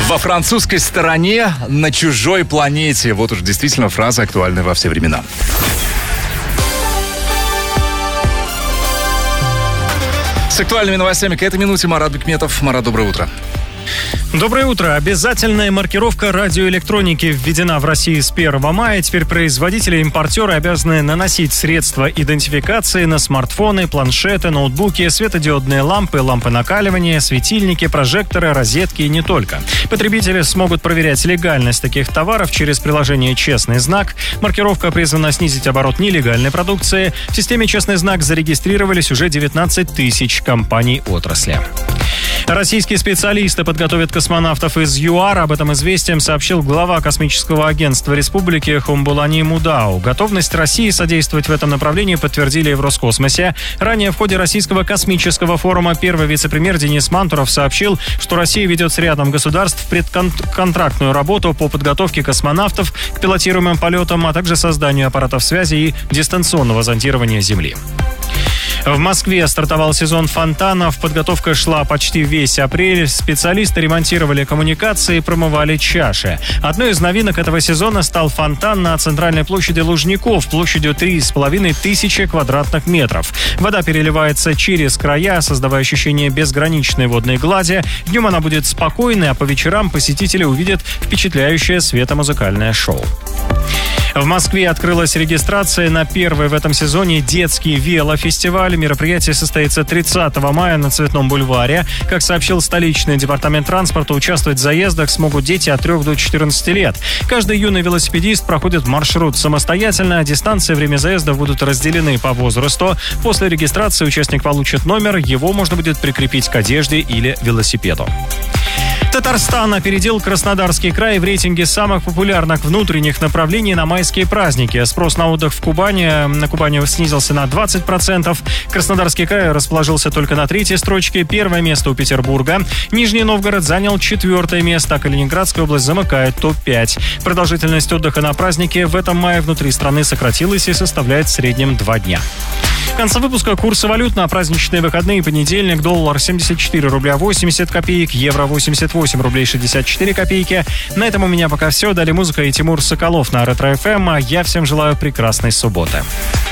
Во французской стороне, на чужой планете. Вот уж действительно фраза, актуальная во все времена. С актуальными новостями к этой минуте Марат Бекметов. Марат, доброе утро. Доброе утро. Обязательная маркировка радиоэлектроники введена в России с 1 мая. Теперь производители и импортеры обязаны наносить средства идентификации на смартфоны, планшеты, ноутбуки, светодиодные лампы, лампы накаливания, светильники, прожекторы, розетки и не только. Потребители смогут проверять легальность таких товаров через приложение «Честный знак». Маркировка призвана снизить оборот нелегальной продукции. В системе «Честный знак» зарегистрировались уже 19 тысяч компаний отрасли. Российские специалисты подготовят космонавтов из ЮАР. Об этом «Известиям» сообщил глава космического агентства республики Хумбулани Мудау. Готовность России содействовать в этом направлении подтвердили в Роскосмосе. Ранее в ходе Российского космического форума первый вице-премьер Денис Мантуров сообщил, что Россия ведет с рядом государств предконтрактную работу по подготовке космонавтов к пилотируемым полетам, а также созданию аппаратов связи и дистанционного зондирования Земли. В Москве стартовал сезон фонтанов. Подготовка шла почти весь апрель. Специалисты ремонтировали коммуникации и промывали чаши. Одной из новинок этого сезона стал фонтан на центральной площади Лужников площадью 3,5 тысячи квадратных метров. Вода переливается через края, создавая ощущение безграничной водной глади. Днем она будет спокойной, а по вечерам посетители увидят впечатляющее светомузыкальное шоу. В Москве открылась регистрация на первый в этом сезоне детский велофестиваль. Мероприятие состоится 30 мая на Цветном бульваре. Как сообщил столичный департамент транспорта, участвовать в заездах смогут дети от 3 до 14 лет. Каждый юный велосипедист проходит маршрут самостоятельно. Дистанции и время заезда будут разделены по возрасту. После регистрации участник получит номер. Его можно будет прикрепить к одежде или велосипеду. Татарстан опередил Краснодарский край в рейтинге самых популярных внутренних направлений на майские праздники. Спрос на отдых на Кубани снизился на 20%. Краснодарский край расположился только на 3-й строчке. Первое место у Петербурга. Нижний Новгород занял 4-е место, а Калининградская область замыкает топ-5. Продолжительность отдыха на празднике в этом мае внутри страны сократилась и составляет в среднем 2 дня. В конце выпуска курсы валют на праздничные выходные. Понедельник: доллар 74 рубля 80 копеек, евро 88 рублей 64 копейки. На этом у меня пока все. Далее музыка и Тимур Соколов на Ретро ФМ. А я всем желаю прекрасной субботы.